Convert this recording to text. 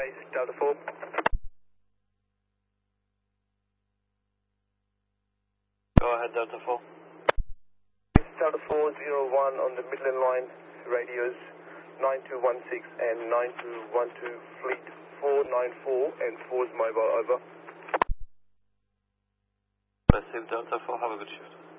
base, Delta 4. Go ahead, Delta 4. Delta 401 on the Midland line, radios 9216 and 9212, fleet 494 and 4's mobile, over. Massive Delta 4, have a good shift.